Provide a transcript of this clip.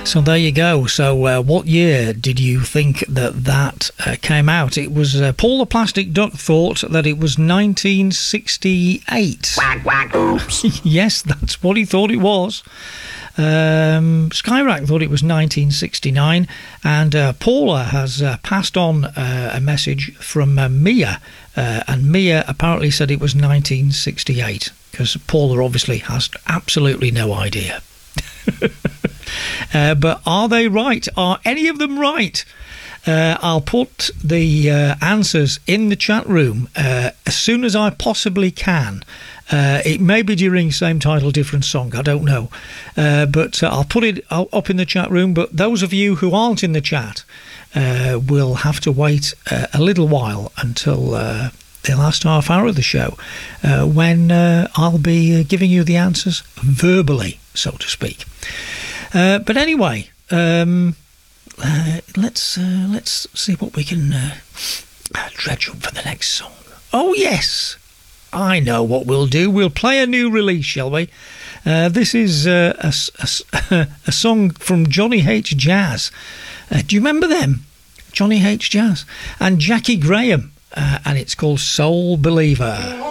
So there you go. So what year did you think that came out? It was Paul the Plastic Duck thought that it was 1968. Quack, quack, oops. Yes, that's what he thought it was. Skyrack thought it was 1969, and Paula has passed on a message from Mia, and Mia apparently said it was 1968, because Paula obviously has absolutely no idea. But are they right? Are any of them right? I'll put the answers in the chat room as soon as I possibly can. It may be during same title, different song, I don't know. But I'll put it up in the chat room. But those of you who aren't in the chat will have to wait a little while until the last half hour of the show, when I'll be giving you the answers verbally, so to speak. But anyway, let's see what we can dredge up for the next song. Oh yes, I know what we'll do. We'll play a new release, shall we? This is a song from Johnny H. Jazz. Do you remember them? Johnny H. Jazz and Jackie Graham, and it's called Soul Believer.